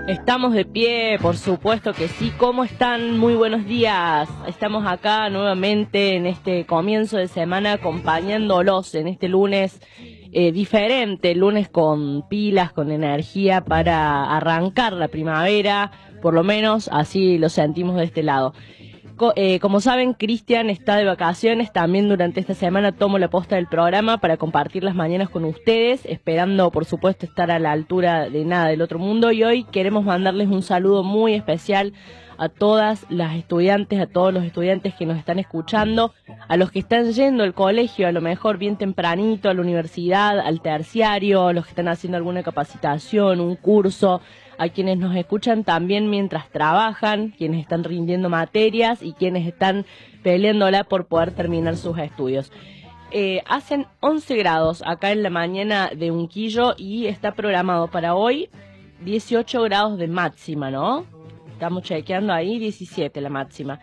Estamos de pie, por supuesto que sí. ¿Cómo están? Muy buenos días. Estamos acá nuevamente en este comienzo de semana acompañándolos en este lunes diferente, lunes con pilas, con energía para arrancar la primavera, por lo menos así lo sentimos de este lado. Como saben, Cristian está de vacaciones, también durante esta semana tomo la posta del programa para compartir las mañanas con ustedes, esperando por supuesto estar a la altura de nada del otro mundo, y hoy queremos mandarles un saludo muy especial a todas las estudiantes, a todos los estudiantes que nos están escuchando, a los que están yendo al colegio, a lo mejor bien tempranito, a la universidad, al terciario, a los que están haciendo alguna capacitación, un curso, a quienes nos escuchan también mientras trabajan, quienes están rindiendo materias y quienes están peleándola por poder terminar sus estudios. Hacen 11 grados acá en la mañana de Unquillo y está programado para hoy 18 grados de máxima, ¿no? Estamos chequeando ahí 17 la máxima.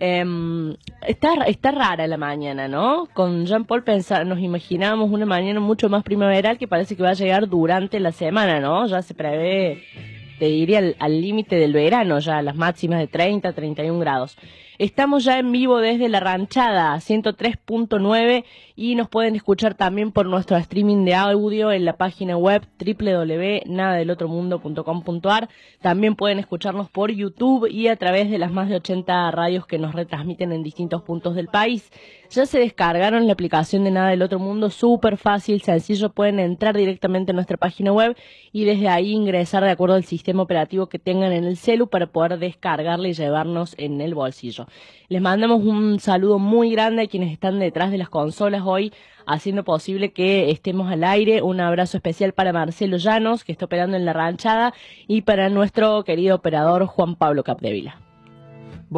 Está rara la mañana, ¿no? Con Jean Paul nos imaginábamos una mañana mucho más primaveral que parece que va a llegar durante la semana, ¿no? Ya se prevé, te diría, al límite del verano, ya las máximas de 30, 31 grados. Estamos ya en vivo desde La Ranchada, 103.9, y nos pueden escuchar también por nuestro streaming de audio en la página web www.nadadelotromundo.com.ar. También pueden escucharnos por YouTube y a través de las más de 80 radios que nos retransmiten en distintos puntos del país. Ya se descargaron la aplicación de Nada del Otro Mundo, súper fácil, sencillo, pueden entrar directamente a nuestra página web y desde ahí ingresar de acuerdo al sistema operativo que tengan en el celu para poder descargarla y llevarnos en el bolsillo. Les mandamos un saludo muy grande a quienes están detrás de las consolas hoy, haciendo posible que estemos al aire. Un abrazo especial para Marcelo Llanos, que está operando en La Ranchada, y para nuestro querido operador Juan Pablo Capdevila.